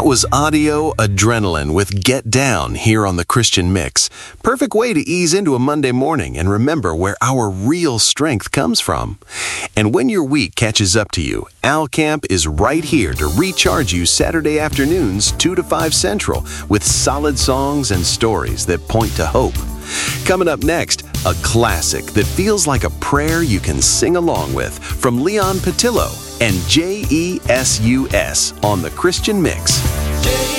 That was Audio Adrenaline with Get Down here on the Christian Mix. Perfect way to ease into a Monday morning and remember where our real strength comes from. And when your week catches up to you, Al Camp is right here to recharge you Saturday afternoons 2 to 5 Central with solid songs and stories that point to hope. Coming up next, a classic that feels like a prayer you can sing along with from Leon Patillo and JESUS on the Christian Mix.